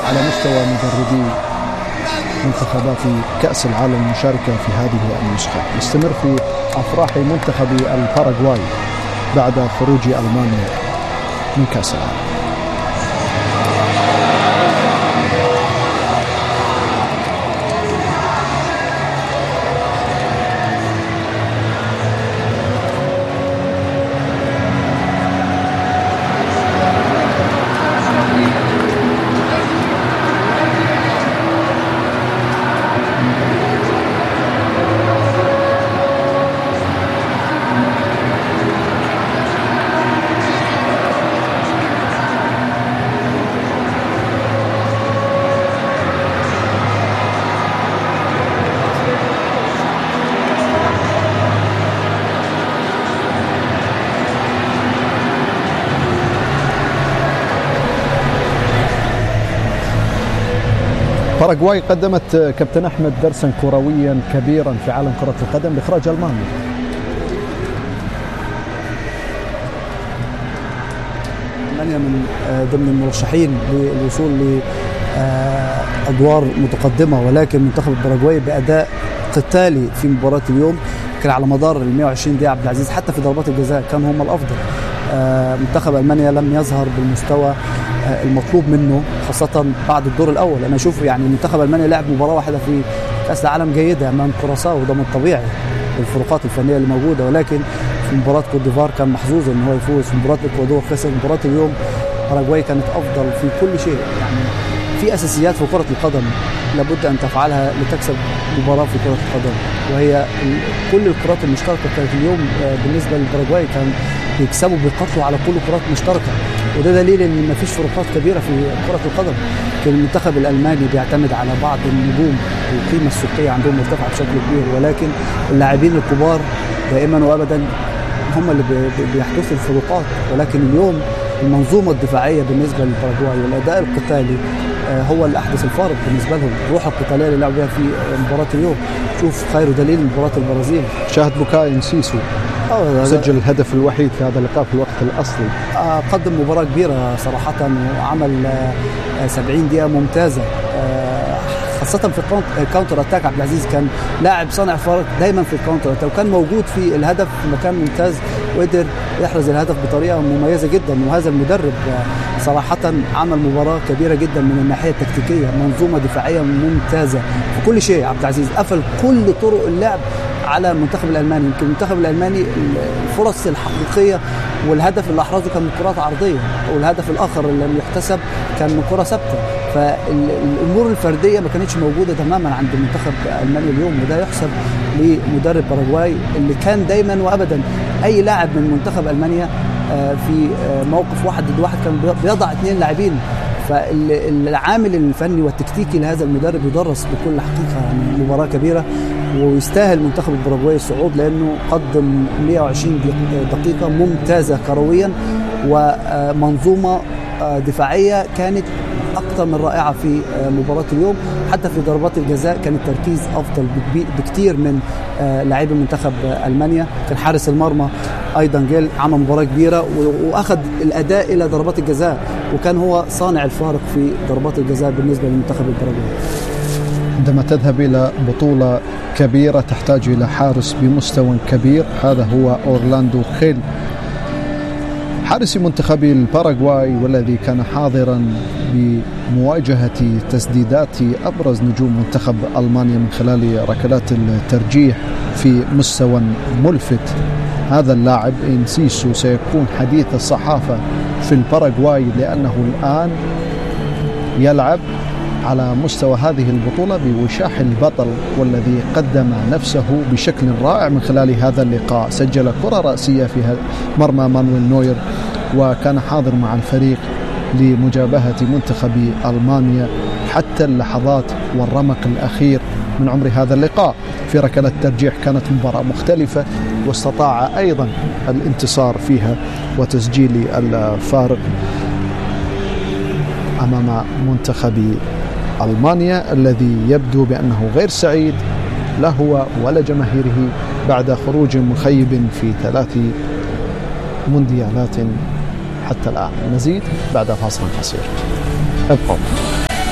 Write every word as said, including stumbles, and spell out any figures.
على مستوى مدربي منتخبات كأس العالم المشاركة في هذه النسخة. يستمر في أفراح منتخب الباراغواي بعد خروج ألمانيا من كأس العالم. باراغواي قدمت كابتن أحمد درسا كرويا كبيرا في عالم كرة القدم بإخراج ألمانيا. ألمانيا من ضمن المرشحين للوصول لأدوار متقدمة، ولكن منتخب الباراغواي بأداء قتالي في مباراة اليوم كان على مدار ال مئة وعشرين دقيقة عبد العزيز، حتى في ضربات الجزاء كان هم الأفضل. منتخب ألمانيا لم يظهر بالمستوى المطلوب منه خاصة بعد الدور الأول. أنا أشوف يعني منتخب ألمانيا لعب مباراة واحدة في كأس العالم جيدة أمام كوراساو، وده من الطبيعي الفروقات الفنية اللي موجودة، ولكن في مباراة كوت ديفوار كان محظوظ إن هو يفوز، في مباراة الإكوادور خسر، مباراة اليوم باراغواي كانت أفضل في كل شيء. يعني في أساسيات في كرة القدم لابد أن تفعلها لتكسب مباراة في كرة القدم، وهي كل الكرات المشتركة كانت اليوم بالنسبة للباراغواي كان يكسبوا بيقاتلوا على كل كرات مشتركة، وده دليل ان مفيش فروقات كبيره في كره القدم. المنتخب الالماني بيعتمد على بعض النجوم، القيمه السوقيه عندهم مرتفعه بشكل كبير، ولكن اللاعبين الكبار دائما وابدا هم اللي بيحدثوا الفروقات. ولكن اليوم المنظومه الدفاعيه بالنسبه للباراغواي والاداء القتالي هو اللي احدث الفارق بالنسبه لهم. الروح القتاليه اللي لعبوا بها في مباراه اليوم، شوف خير دليل مباراه البرازيل. شاهد بوكاي سيسو سجل الهدف الوحيد في هذا اللقاء في الوقت الأصلي. قدم مباراة كبيرة صراحة، وعمل سبعين دقيقة ممتازة خاصة في الكاونتر اتاك. عبد العزيز كان لاعب صانع فارق دايما في الكاونتر اتاك، وكان موجود في الهدف في مكان ممتاز، وقدر يحرز الهدف بطريقة مميزة جدا. وهذا المدرب صراحة عمل مباراة كبيرة جدا من الناحية التكتيكية، منظومة دفاعية ممتازة في كل شيء. عبد العزيز قفل كل طرق اللعب على المنتخب الألماني. يمكن المنتخب الألماني الفرص الحقيقية والهدف اللي أحرزه كان من كرات عرضية، والهدف الآخر اللي لم يحتسب كان من كرة ثابتة. فالأمور الفردية ما كانتش موجودة تماما عند منتخب ألمانيا اليوم، وده يحسب لمدرب باراغواي اللي كان دايما وأبدا أي لاعب من منتخب ألمانيا في موقف واحد ضد واحد كان بيضع اثنين لاعبين. فالعامل الفني والتكتيكي لهذا المدرب يدرس بكل حقيقة. يعني مباراة كبيرة، ويستاهل منتخب الباراغواي الصعود لأنه قدم مئة وعشرين دقيقة ممتازة كرويا، ومنظومة دفاعية كانت أكثر من رائعة في مباراة اليوم. حتى في ضربات الجزاء كان التركيز أفضل بكثير من لاعبي منتخب ألمانيا. كان حارس المرمى أيضا جيل عمل مباراة كبيرة، وأخذ الأداء إلى ضربات الجزاء، وكان هو صانع الفارق في ضربات الجزاء بالنسبة لمنتخب الباراغواي. عندما تذهب إلى بطولة كبيرة تحتاج إلى حارس بمستوى كبير، هذا هو أورلاندو خيل حارس منتخب الباراغواي، والذي كان حاضرا بمواجهة تسديدات أبرز نجوم منتخب ألمانيا من خلال ركلات الترجيح في مستوى ملفت. هذا اللاعب إنسيسو سيكون حديث الصحافة في الباراغواي، لأنه الآن يلعب على مستوى هذه البطولة بوشاح البطل، والذي قدم نفسه بشكل رائع من خلال هذا اللقاء. سجل كرة رأسية في مرمى مانويل نوير، وكان حاضر مع الفريق لمجابهة منتخب ألمانيا حتى اللحظات والرمق الأخير من عمر هذا اللقاء. في ركلة الترجيح كانت مباراة مختلفة، واستطاع أيضا الانتصار فيها وتسجيل الفارق أمام منتخب ألمانيا، الذي يبدو بأنه غير سعيد لا هو ولا جماهيره بعد خروج مخيب في ثلاث مونديالات حتى الآن. نزيد بعد فاصل قصير، ابقوا.